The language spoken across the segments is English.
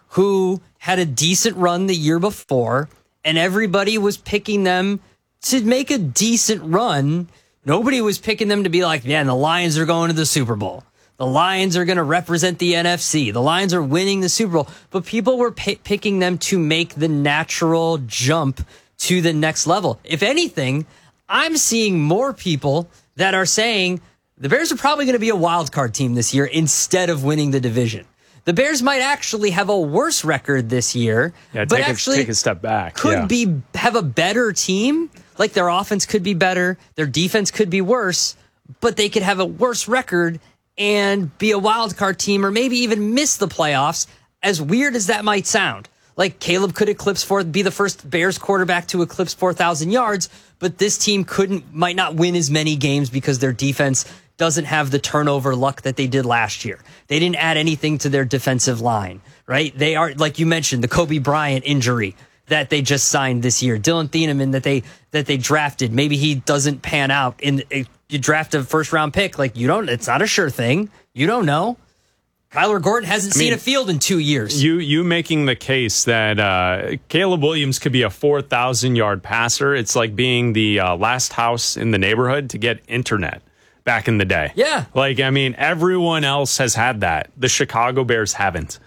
who had a decent run the year before, and everybody was picking them to make a decent run. Nobody was picking them to be like, man, the Lions are going to the Super Bowl. The Lions are going to represent the NFC. The Lions are winning the Super Bowl. But people were picking them to make the natural jump to the next level. If anything, I'm seeing more people that are saying the Bears are probably going to be a wild card team this year instead of winning the division. The Bears might actually have a worse record this year, but take a step back. Could have a better team. Like their offense could be better, their defense could be worse, but they could have a worse record and be a wild card team or maybe even miss the playoffs, as weird as that might sound. Like Caleb could be the first Bears quarterback to eclipse 4,000 yards, but this team might not win as many games because their defense doesn't have the turnover luck that they did last year. They didn't add anything to their defensive line, right? They are, like you mentioned, the Kobe Bryant injury that they just signed this year. Dylan Thieneman that they drafted. Maybe he doesn't pan out. You draft a first-round pick. It's not a sure thing. You don't know. Kyler Gordon hasn't seen a field in 2 years. You making the case that Caleb Williams could be a 4,000-yard passer. It's like being the last house in the neighborhood to get internet back in the day. Yeah. Everyone else has had that. The Chicago Bears haven't.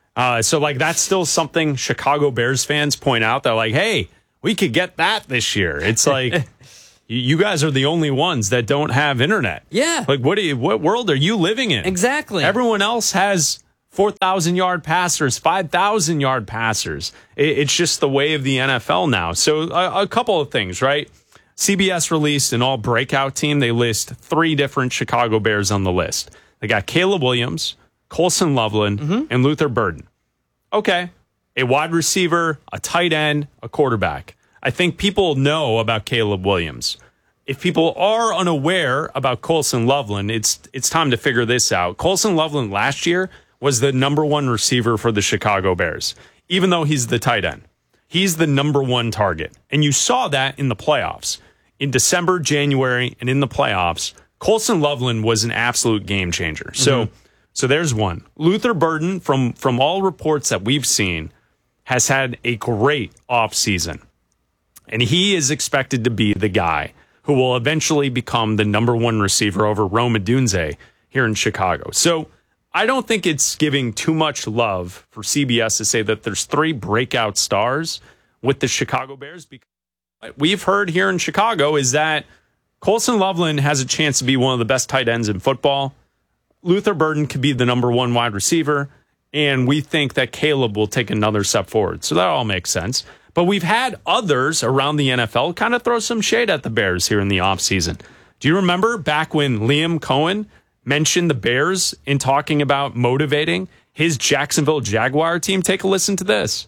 So that's still something Chicago Bears fans point out. They're like, hey, we could get that this year. It's like, you guys are the only ones that don't have internet. Yeah. What world are you living in? Exactly. Everyone else has 4,000-yard passers, 5,000-yard passers. It's just the way of the NFL now. So a couple of things, right? CBS released an all breakout team. They list 3 different Chicago Bears on the list. They got Caleb Williams, Colson Loveland, and Luther Burden. Okay. A wide receiver, a tight end, a quarterback. I think people know about Caleb Williams. If people are unaware about Colson Loveland, it's time to figure this out. Colson Loveland last year was the number 1 receiver for the Chicago Bears, even though he's the tight end. He's the number 1 target. And you saw that in the playoffs. In December, January, and in the playoffs, Colson Loveland was an absolute game changer. So there's one. Luther Burden, from all reports that we've seen, has had a great offseason. And he is expected to be the guy who will eventually become the number 1 receiver over Rome Odunze here in Chicago. So I don't think it's giving too much love for CBS to say that there's 3 breakout stars with the Chicago Bears. Because what we've heard here in Chicago is that Colson Loveland has a chance to be one of the best tight ends in football. Luther Burden could be the number 1 wide receiver. And we think that Caleb will take another step forward. So that all makes sense. But we've had others around the NFL kind of throw some shade at the Bears here in the offseason. Do you remember back when Liam Cohen mentioned the Bears in talking about motivating his Jacksonville Jaguar team? Take a listen to this.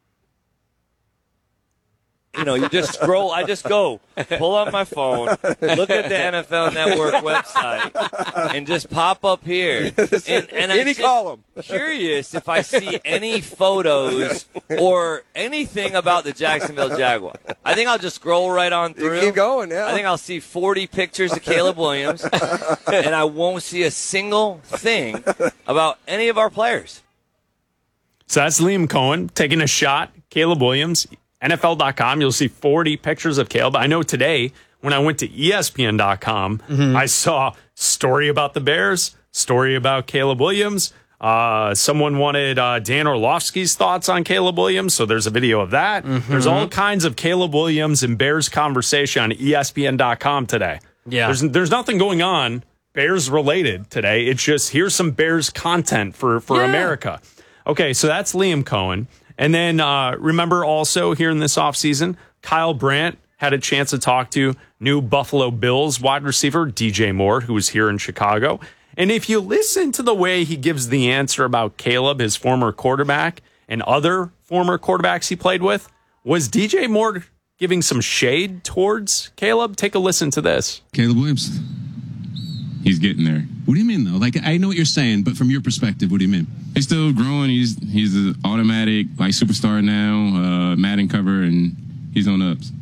You just scroll. I just go, pull up my phone, look at the NFL Network website, and just pop up here. And Any column. Curious if I see any photos or anything about the Jacksonville Jaguars. I think I'll just scroll right on through. You keep going, yeah. I think I'll see 40 pictures of Caleb Williams, and I won't see a single thing about any of our players. So that's Liam Cohen taking a shot. Caleb Williams. NFL.com, you'll see 40 pictures of Caleb. I know today, when I went to ESPN.com, I saw story about the Bears, story about Caleb Williams. Someone wanted Dan Orlovsky's thoughts on Caleb Williams, so there's a video of that. There's all kinds of Caleb Williams and Bears conversation on ESPN.com today. Yeah. There's nothing going on Bears related today. It's just, here's some Bears content for America. Okay, so that's Liam Cohen. And then remember also here in this offseason, Kyle Brandt had a chance to talk to new Buffalo Bills wide receiver DJ Moore, who was here in Chicago. And if you listen to the way he gives the answer about Caleb, his former quarterback, and other former quarterbacks he played with, was DJ Moore giving some shade towards Caleb? Take a listen to this. Caleb Williams, he's getting there. What do you mean, though? I know what you're saying, but from your perspective, what do you mean? He's still growing. He's an automatic superstar now, Madden cover, and he's on ups.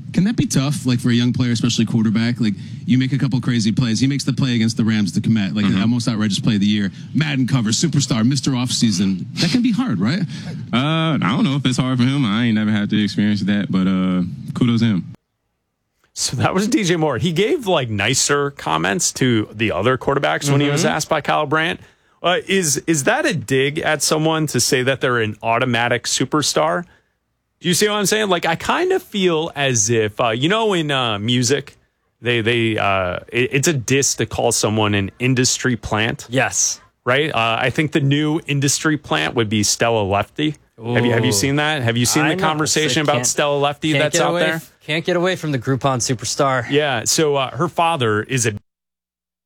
Can that be tough, like for a young player, especially quarterback? Like you make a couple crazy plays. He makes the play against the Rams to commit, like the most outrageous play of the year. Madden cover, superstar, Mr. Offseason. That can be hard, right? I don't know if it's hard for him. I ain't never had to experience that, but kudos to him. So that was DJ Moore. He gave like nicer comments to the other quarterbacks when he was asked by Kyle Brandt. Is that a dig at someone to say that they're an automatic superstar? Do you see what I'm saying? Like, I kind of feel as if, in music, it's a diss to call someone an industry plant. Yes. Right? I think the new industry plant would be Stella Lefty. Have you seen that? Have you seen the conversation about Stella Lefty that's out there? Can't get away from the Groupon superstar. Yeah. So her father is a